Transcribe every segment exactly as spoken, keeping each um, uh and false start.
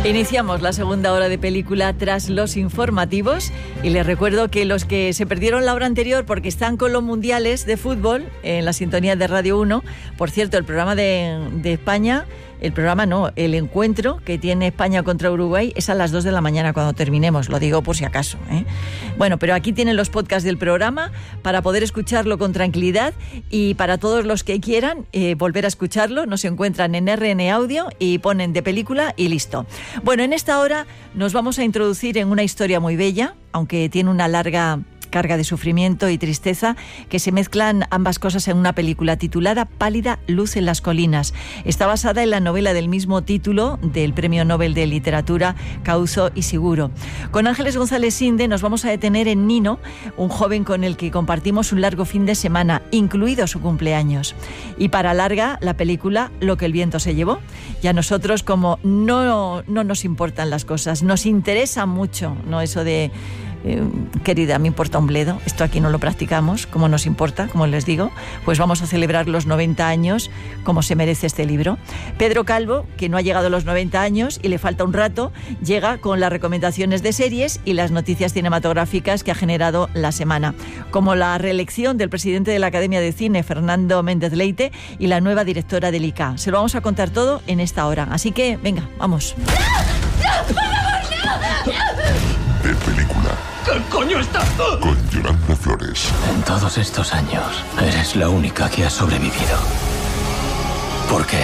Iniciamos la segunda hora de película tras los informativos y les recuerdo que los que se perdieron la hora anterior porque están con los mundiales de fútbol en la sintonía de Radio uno, por cierto, el programa de, de España, el programa no, el encuentro que tiene España contra Uruguay es a las dos de la mañana cuando terminemos, lo digo por si acaso, ¿eh? Bueno, pero aquí tienen los podcasts del programa para poder escucharlo con tranquilidad y para todos los que quieran eh, volver a escucharlo, nos encuentran en R N Audio y ponen de película y listo. Bueno, en esta hora nos vamos a introducir en una historia muy bella, aunque tiene una larga carga de sufrimiento y tristeza, que se mezclan ambas cosas en una película titulada Pálida luz en las colinas. Está basada en la novela del mismo título del Premio Nobel de Literatura Kazuo Ishiguro. Con Ángeles González Inde nos vamos a detener en Nino, un joven con el que compartimos un largo fin de semana, incluido su cumpleaños. Y para larga, la película Lo que el viento se llevó. Y a nosotros, como no, no nos importan las cosas, nos interesa mucho, no eso de Eh, querida, me importa un bledo, esto aquí no lo practicamos, como nos importa, como les digo, pues vamos a celebrar los noventa años como se merece este libro. Pedro Calvo, que no ha llegado a los noventa años y le falta un rato, llega con las recomendaciones de series y las noticias cinematográficas que ha generado la semana, como la reelección del presidente de la Academia de Cine, Fernando Méndez Leite, y la nueva directora del I C A. Se lo vamos a contar todo en esta hora, así que venga, vamos. ¡No! ¡No! ¡Por favor, no! De película. ¿Qué coño está? Con Yolanda Flores. En todos estos años, eres la única que ha sobrevivido. ¿Por qué?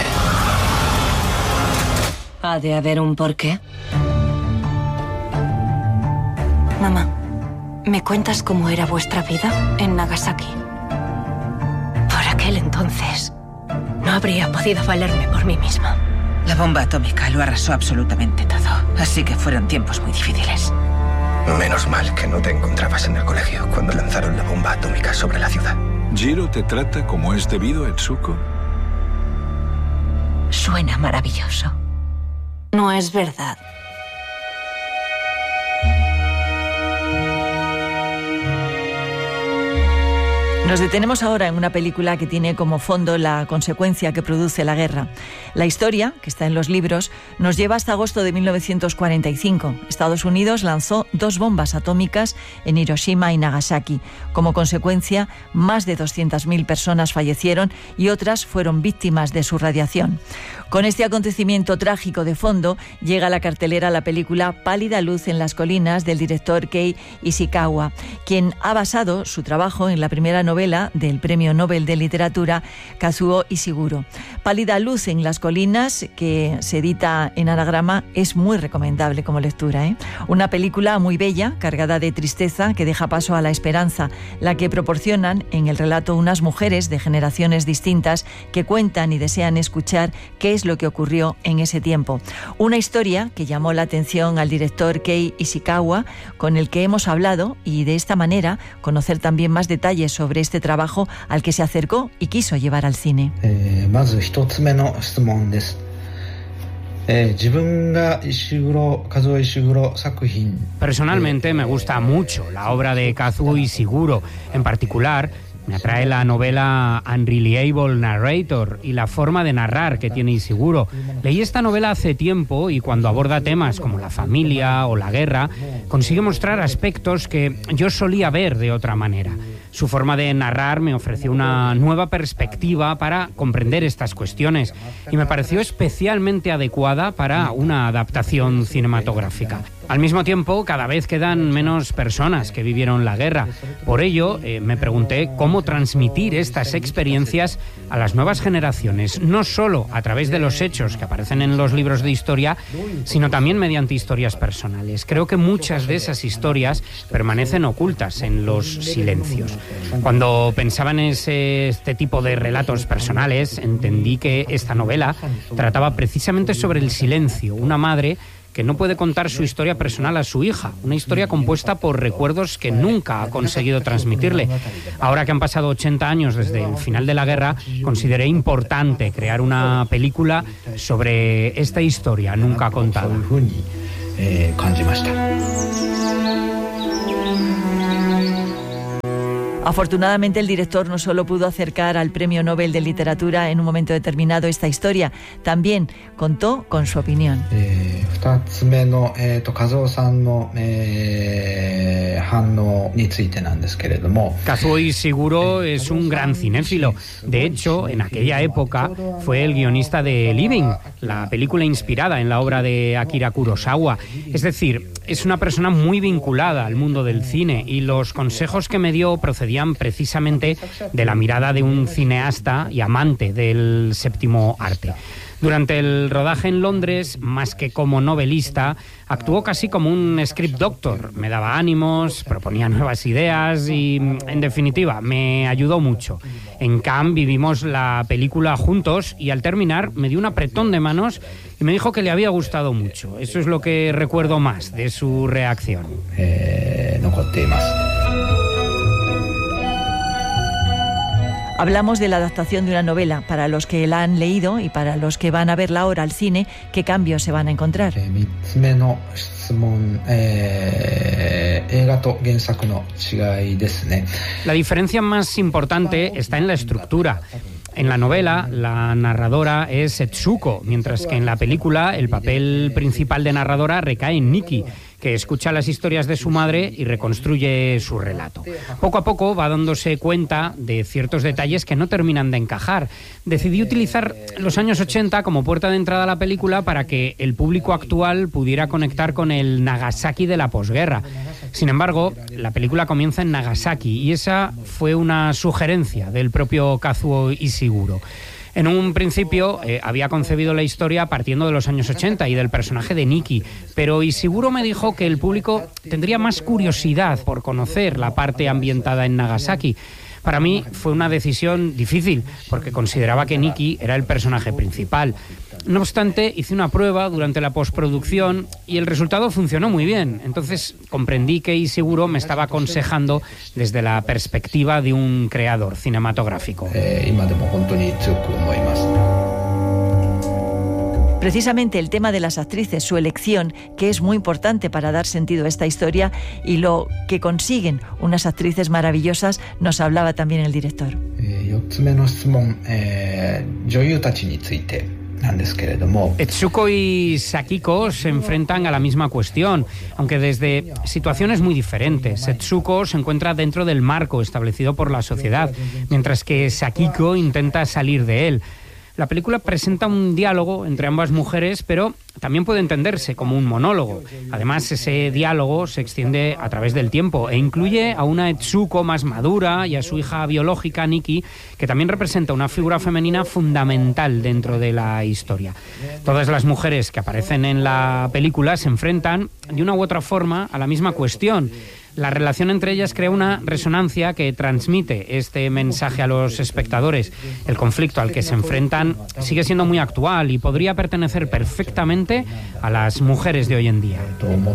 ¿Ha de haber un porqué? Mamá, ¿me cuentas cómo era vuestra vida en Nagasaki? Por aquel entonces, no habría podido valerme por mí misma. La bomba atómica lo arrasó absolutamente todo, así que fueron tiempos muy difíciles. Menos mal que no te encontrabas en el colegio cuando lanzaron la bomba atómica sobre la ciudad. ¿Jiro te trata como es debido, Etsuko? Suena maravilloso. No es verdad. Nos detenemos ahora en una película que tiene como fondo la consecuencia que produce la guerra. La historia, que está en los libros, nos lleva hasta agosto de mil novecientos cuarenta y cinco. Estados Unidos lanzó dos bombas atómicas en Hiroshima y Nagasaki. Como consecuencia, más de doscientas mil personas fallecieron y otras fueron víctimas de su radiación. Con este acontecimiento trágico de fondo, llega a la cartelera la película Pálida luz en las colinas del director Kei Ishikawa, quien ha basado su trabajo en la primera novela del Premio Nobel de Literatura Kazuo Ishiguro. Pálida luz en las colinas, que se edita en anagrama, es muy recomendable como lectura, ¿eh? Una película muy bella, cargada de tristeza, que deja paso a la esperanza, la que proporcionan en el relato unas mujeres de generaciones distintas que cuentan y desean escuchar qué es lo que ocurrió en ese tiempo. Una historia que llamó la atención al director Kei Ishikawa, con el que hemos hablado, y de esta manera conocer también más detalles sobre este trabajo al que se acercó y quiso llevar al cine. Eh, Personalmente me gusta mucho la obra de Kazuo Ishiguro. En particular, me atrae la novela Unreliable Narrator y la forma de narrar que tiene Ishiguro. Leí esta novela hace tiempo y cuando aborda temas como la familia o la guerra, consigue mostrar aspectos que yo solía ver de otra manera. Su forma de narrar me ofreció una nueva perspectiva para comprender estas cuestiones y me pareció especialmente adecuada para una adaptación cinematográfica. Al mismo tiempo, cada vez quedan menos personas que vivieron la guerra. Por ello, eh, me pregunté cómo transmitir estas experiencias a las nuevas generaciones, no solo a través de los hechos que aparecen en los libros de historia, sino también mediante historias personales. Creo que muchas de esas historias permanecen ocultas en los silencios. Cuando pensaba en ese, este tipo de relatos personales, entendí que esta novela trataba precisamente sobre el silencio, una madre que no puede contar su historia personal a su hija, una historia compuesta por recuerdos que nunca ha conseguido transmitirle. Ahora que han pasado ochenta años desde el final de la guerra, consideré importante crear una película sobre esta historia nunca contada. Afortunadamente, el director no solo pudo acercar al Premio Nobel de Literatura en un momento determinado esta historia, también contó con su opinión. Eh, Kazuo Ishiguro es un gran cinéfilo. De hecho, en aquella época fue el guionista de Living, la película inspirada en la obra de Akira Kurosawa. Es decir, es una persona muy vinculada al mundo del cine y los consejos que me dio procedían precisamente de la mirada de un cineasta y amante del séptimo arte. Durante el rodaje en Londres, más que como novelista, actuó casi como un script doctor. Me daba ánimos, proponía nuevas ideas y, en definitiva, me ayudó mucho. En Cannes vivimos la película juntos y al terminar me dio un apretón de manos y me dijo que le había gustado mucho. Eso es lo que recuerdo más de su reacción. Eh, no conté más. Hablamos de la adaptación de una novela. Para los que la han leído y para los que van a verla ahora al cine, ¿qué cambios se van a encontrar? La diferencia más importante está en la estructura. En la novela, la narradora es Setsuko, mientras que en la película el papel principal de narradora recae en Nikki, que escucha las historias de su madre y reconstruye su relato. Poco a poco va dándose cuenta de ciertos detalles que no terminan de encajar. Decidí utilizar los años ochenta como puerta de entrada a la película para que el público actual pudiera conectar con el Nagasaki de la posguerra. Sin embargo, la película comienza en Nagasaki y esa fue una sugerencia del propio Kazuo Ishiguro. En un principio eh, había concebido la historia partiendo de los años ochenta y del personaje de Nikki, pero Ishiguro me dijo que el público tendría más curiosidad por conocer la parte ambientada en Nagasaki. Para mí fue una decisión difícil, porque consideraba que Nikki era el personaje principal. No obstante, hice una prueba durante la postproducción y el resultado funcionó muy bien. Entonces comprendí que Ishiguro me estaba aconsejando desde la perspectiva de un creador cinematográfico. Precisamente el tema de las actrices, su elección, que es muy importante para dar sentido a esta historia y lo que consiguen unas actrices maravillosas, nos hablaba también el director. Etsuko y Sakiko se enfrentan a la misma cuestión, aunque desde situaciones muy diferentes. Etsuko se encuentra dentro del marco establecido por la sociedad, mientras que Sakiko intenta salir de él. La película presenta un diálogo entre ambas mujeres, pero también puede entenderse como un monólogo. Además, ese diálogo se extiende a través del tiempo e incluye a una Etsuko más madura y a su hija biológica, Nikki, que también representa una figura femenina fundamental dentro de la historia. Todas las mujeres que aparecen en la película se enfrentan de una u otra forma a la misma cuestión. La relación entre ellas crea una resonancia que transmite este mensaje a los espectadores. El conflicto al que se enfrentan sigue siendo muy actual y podría pertenecer perfectamente a las mujeres de hoy en día.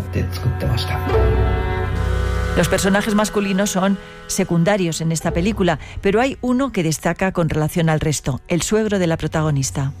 Los personajes masculinos son secundarios en esta película, pero hay uno que destaca con relación al resto, el suegro de la protagonista.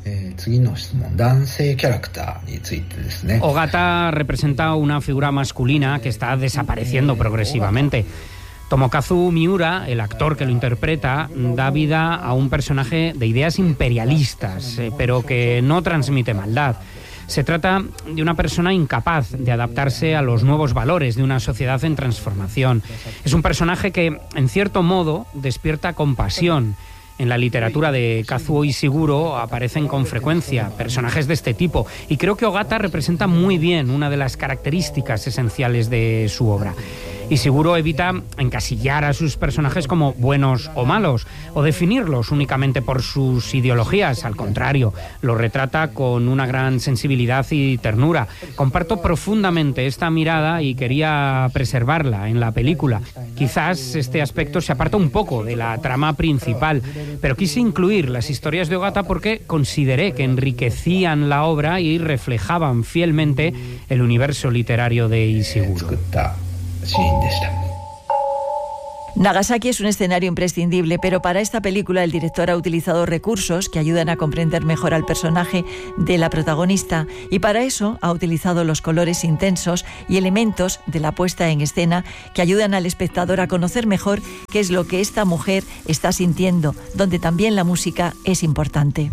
Ogata representa una figura masculina que está desapareciendo progresivamente. Tomokazu Miura, el actor que lo interpreta, da vida a un personaje de ideas imperialistas, eh, pero que no transmite maldad. Se trata de una persona incapaz de adaptarse a los nuevos valores de una sociedad en transformación. Es un personaje que, en cierto modo, despierta compasión. En la literatura de Kazuo Ishiguro aparecen con frecuencia personajes de este tipo y creo que Ogata representa muy bien una de las características esenciales de su obra. Ishiguro evita encasillar a sus personajes como buenos o malos o definirlos únicamente por sus ideologías. Al contrario, los retrata con una gran sensibilidad y ternura. Comparto profundamente esta mirada y quería preservarla en la película. Quizás este aspecto se aparta un poco de la trama principal, pero quise incluir las historias de Ogata porque consideré que enriquecían la obra y reflejaban fielmente el universo literario de Ishiguro. Nagasaki es un escenario imprescindible, pero para esta película el director ha utilizado recursos que ayudan a comprender mejor al personaje de la protagonista, y para eso ha utilizado los colores intensos y elementos de la puesta en escena que ayudan al espectador a conocer mejor qué es lo que esta mujer está sintiendo, donde también la música es importante.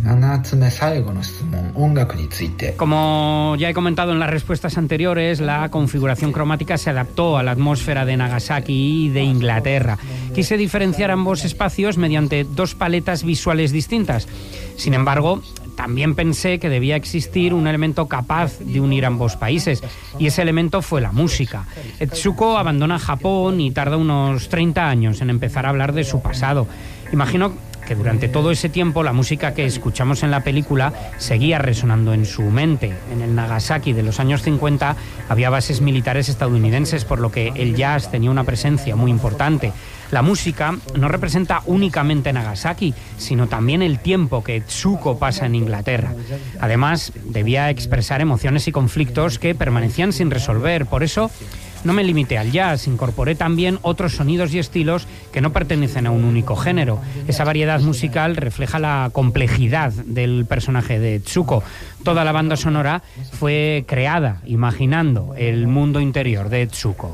Como ya he comentado en las respuestas anteriores, la configuración cromática se adaptó a la atmósfera de Nagasaki y de Inglaterra. Quise diferenciar ambos espacios mediante dos paletas visuales distintas. Sin embargo, también pensé que debía existir un elemento capaz de unir ambos países, y ese elemento fue la música. Etsuko abandona Japón y tarda unos treinta años en empezar a hablar de su pasado. Imagino que durante todo ese tiempo la música que escuchamos en la película seguía resonando en su mente. En el Nagasaki de los años cincuenta había bases militares estadounidenses, por lo que el jazz tenía una presencia muy importante. La música no representa únicamente Nagasaki, sino también el tiempo que Etsuko pasa en Inglaterra. Además, debía expresar emociones y conflictos que permanecían sin resolver. Por eso, no me limité al jazz, incorporé también otros sonidos y estilos que no pertenecen a un único género. Esa variedad musical refleja la complejidad del personaje de Etsuko. Toda la banda sonora fue creada imaginando el mundo interior de Etsuko.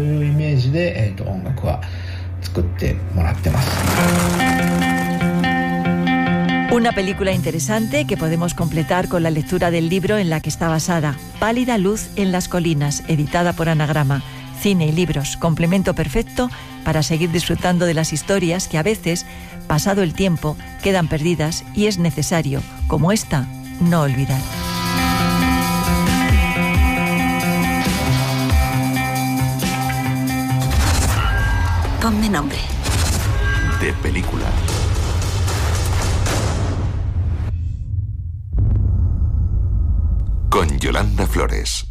Una película interesante que podemos completar con la lectura del libro en la que está basada, Pálida luz en las colinas, editada por Anagrama. Cine y libros, complemento perfecto para seguir disfrutando de las historias que a veces, pasado el tiempo, quedan perdidas, y es necesario, como esta, no olvidar. Ponme nombre. De película. Con Yolanda Flores.